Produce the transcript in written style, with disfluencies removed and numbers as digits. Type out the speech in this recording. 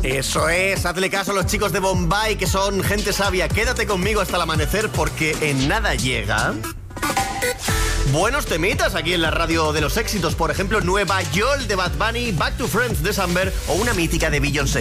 Eso es, hazle caso a los chicos de Bombay, que son gente sabia. Quédate conmigo hasta el amanecer, porque en nada llega. Buenos temitas aquí en la radio de los éxitos. Por ejemplo, Nueva York de Bad Bunny, Back to Friends de Samber o una mítica de Beyoncé.